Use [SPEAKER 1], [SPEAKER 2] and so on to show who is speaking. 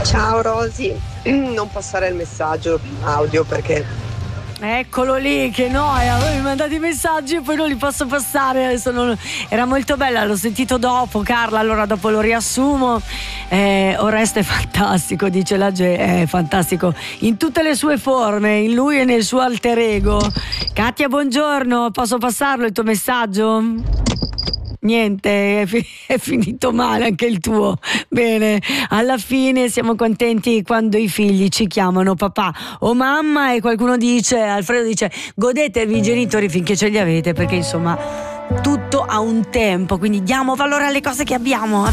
[SPEAKER 1] Ciao Rosy, non passare il messaggio audio perché
[SPEAKER 2] Eccolo lì, che noia, voi mi mandate i messaggi e poi non li posso passare. Era molto bella, l'ho sentito dopo, Carla, allora dopo lo riassumo. Oreste è fantastico, dice la è fantastico in tutte le sue forme, in lui e nel suo alter ego. Katia, buongiorno, posso passarlo il tuo messaggio? Niente, è finito male anche il tuo. Bene, alla fine siamo contenti quando i figli ci chiamano papà o mamma, e qualcuno dice, Alfredo dice, godetevi i genitori finché ce li avete, perché insomma tutto ha un tempo, quindi diamo valore alle cose che abbiamo.